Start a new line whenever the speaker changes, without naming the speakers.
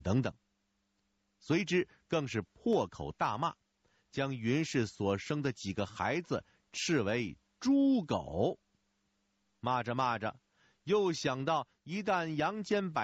等等。随之更是破口大骂，将云氏所生的几个孩子斥为猪狗。骂着骂着，又想到一旦杨坚